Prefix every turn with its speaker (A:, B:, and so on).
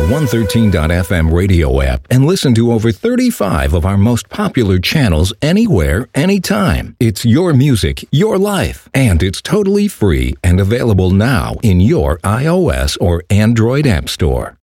A: 113.fm radio app and listen to over 35 of our most popular channels anywhere, anytime. It's your music, your life, and it's totally free and available now in your iOS or Android app store.